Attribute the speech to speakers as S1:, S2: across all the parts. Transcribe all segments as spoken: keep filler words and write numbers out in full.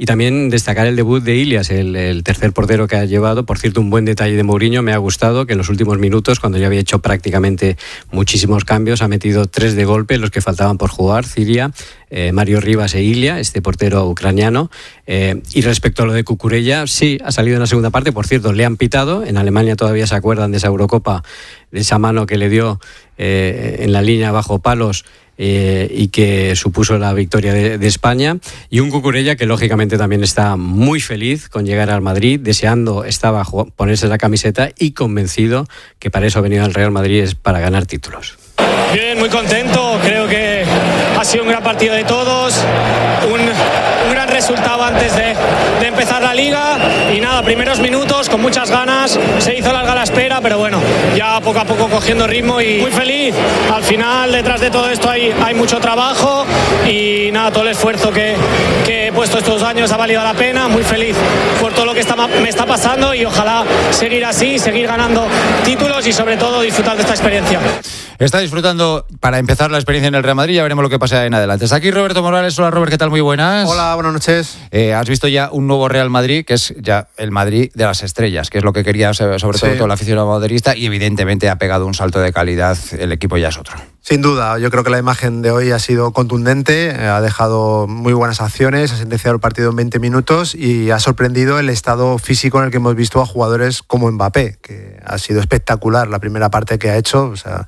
S1: Y también destacar el debut de Ilias, el, el tercer portero que ha llevado. Por cierto, un buen detalle de Mourinho, me ha gustado que en los últimos minutos, cuando ya había hecho prácticamente muchísimos cambios, ha metido tres de golpe, los que faltaban por jugar, Ciria, eh, Mario Rivas e Ilia, este portero ucraniano. Eh, y respecto a lo de Cucurella, sí, ha salido en la segunda parte. Por cierto, le han pitado. En Alemania todavía se acuerdan de esa Eurocopa, de esa mano que le dio eh, en la línea bajo palos, Eh, y que supuso la victoria de, de España, y un Cucurella que lógicamente también está muy feliz con llegar al Madrid, deseando estaba ponerse la camiseta y convencido que para eso ha venido al Real Madrid, es para ganar títulos.
S2: Bien, muy contento, creo que ha sido un gran partido de todos, un, un gran resultado antes de, de empezar la Liga, y nada, primeros minutos con muchas ganas, se hizo larga la espera, pero bueno, ya poco a poco cogiendo ritmo y muy feliz. Al final, detrás de todo esto hay, hay mucho trabajo y nada, todo el esfuerzo que, que he puesto estos años ha valido la pena, muy feliz por todo lo que está, me está pasando, y ojalá seguir así, seguir ganando títulos y sobre todo disfrutar de esta experiencia.
S3: Está disfrutando, para empezar, la experiencia en el Real Madrid. Ya veremos lo que pasa en adelante. Está aquí Roberto Morales. Hola, Robert, ¿qué tal? Muy buenas.
S4: Hola, buenas noches.
S3: Eh, has visto ya un nuevo Real Madrid, que es ya el Madrid de las estrellas, que es lo que quería sobre todo sí. todo el aficionado madridista, y evidentemente ha pegado un salto de calidad. El equipo ya es otro.
S4: Sin duda, yo creo que la imagen de hoy ha sido contundente, ha dejado muy buenas acciones, ha sentenciado el partido en veinte minutos y ha sorprendido el estado físico en el que hemos visto a jugadores como Mbappé, que ha sido espectacular la primera parte que ha hecho. O sea,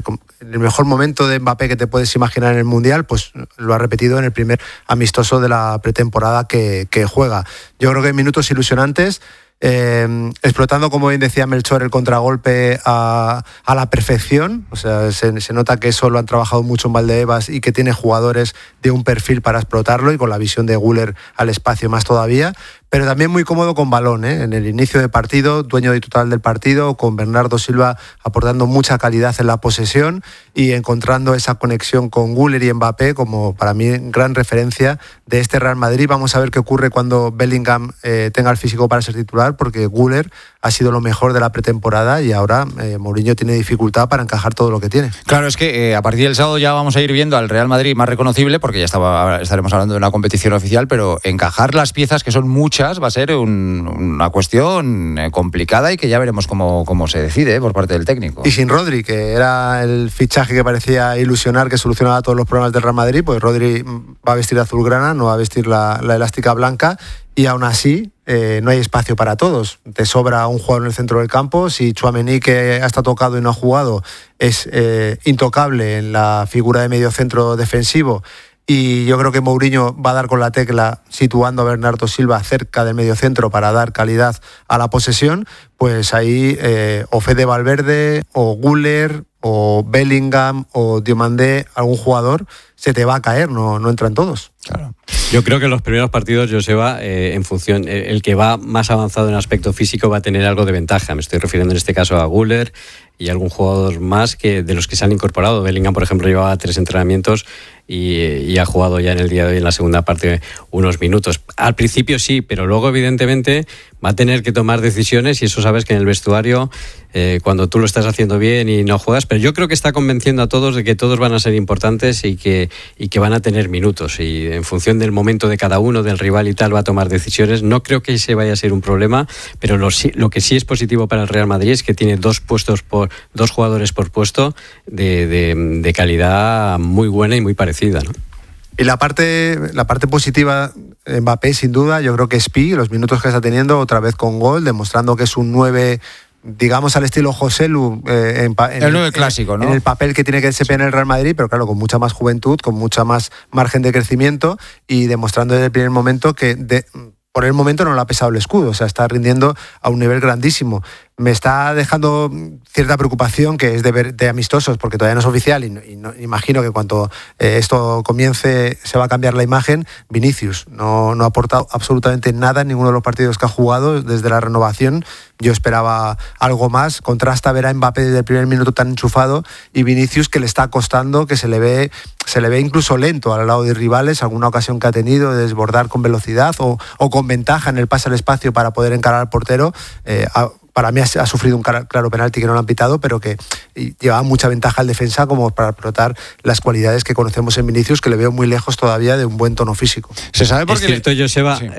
S4: el mejor momento de Mbappé que te puedes imaginar en el Mundial, pues lo ha repetido en el primer amistoso de la pretemporada que, que juega. Yo creo que hay minutos ilusionantes. Eh, explotando, como bien decía Melchor, el contragolpe a, a la perfección. O sea, se, se nota que eso lo han trabajado mucho en Valdebebas y que tiene jugadores de un perfil para explotarlo, y con la visión de Güler al espacio más todavía. Pero también muy cómodo con balón, ¿eh? En el inicio de partido, dueño de total del partido, con Bernardo Silva aportando mucha calidad en la posesión y encontrando esa conexión con Güler y Mbappé como, para mí, gran referencia de este Real Madrid. Vamos a ver qué ocurre cuando Bellingham eh, tenga el físico para ser titular, porque Güler ha sido lo mejor de la pretemporada y ahora eh, Mourinho tiene dificultad para encajar todo lo que tiene.
S3: Claro, es que eh, a partir del sábado ya vamos a ir viendo al Real Madrid más reconocible, porque ya estaba, estaremos hablando de una competición oficial, pero encajar las piezas, que son muchas, va a ser un, una cuestión complicada, y que ya veremos cómo, cómo se decide eh, por parte del técnico.
S4: Y sin Rodri, que era el fichaje que parecía ilusionar, que solucionaba todos los problemas del Real Madrid, pues Rodri va a vestir de azulgrana, no va a vestir la, la elástica blanca, y aún así eh, no hay espacio para todos. Te sobra un jugador en el centro del campo. Si Tchouaméni, que ha estado tocado y no ha jugado, es eh, intocable en la figura de medio centro defensivo, y yo creo que Mourinho va a dar con la tecla situando a Bernardo Silva cerca del mediocentro para dar calidad a la posesión, pues ahí eh, o Fede Valverde, o Güler, o Bellingham, o Diomandé, algún jugador se te va a caer, no, no entran todos.
S1: Claro. Yo creo que en los primeros partidos, Joseba, eh, en función, eh, el que va más avanzado en aspecto físico va a tener algo de ventaja. Me estoy refiriendo en este caso a Güler y algún jugador más que de los que se han incorporado. Bellingham, por ejemplo, llevaba tres entrenamientos y, y ha jugado ya en el día de hoy, en la segunda parte, unos minutos. Al principio sí, pero luego evidentemente va a tener que tomar decisiones, y eso sabes que en el vestuario, eh, cuando tú lo estás haciendo bien y no juegas, pero yo creo que está convenciendo a todos de que todos van a ser importantes y que, y que van a tener minutos, y en función del momento de cada uno, del rival y tal, va a tomar decisiones. No creo que ese vaya a ser un problema, pero lo, lo que sí es positivo para el Real Madrid es que tiene dos puestos por dos jugadores por puesto de, de, de calidad muy buena y muy parecida, ¿no?
S4: Y la parte, la parte positiva, Mbappé, sin duda, yo creo que es Pi, los minutos que está teniendo, otra vez con gol, demostrando que es un nueve, digamos, al estilo Joselu, eh, en, en
S3: el nueve clásico, ¿no?
S4: En el papel que tiene que desempeñar el Real Madrid, pero claro, con mucha más juventud, con mucha más margen de crecimiento, y demostrando desde el primer momento que de, por el momento no le ha pesado el escudo, o sea, está rindiendo a un nivel grandísimo. Me está dejando cierta preocupación, que es de, ver, de amistosos, porque todavía no es oficial, y, no, y no, imagino que cuando eh, esto comience se va a cambiar la imagen. Vinicius no, no ha aportado absolutamente nada en ninguno de los partidos que ha jugado desde la renovación. Yo esperaba algo más. Contrasta ver a Mbappé desde el primer minuto tan enchufado, y Vinicius, que le está costando, que se le ve, se le ve incluso lento al lado de rivales, alguna ocasión que ha tenido de desbordar con velocidad o, o con ventaja en el pase al espacio para poder encarar al portero. Eh, a, Para mí ha sufrido un claro penalti que no lo han pitado, pero que llevaba mucha ventaja al defensa como para explotar las cualidades que conocemos en Vinicius, que le veo muy lejos todavía de un buen tono físico.
S3: ¿Se sabe por qué?
S1: Es cierto, Joseba, sí.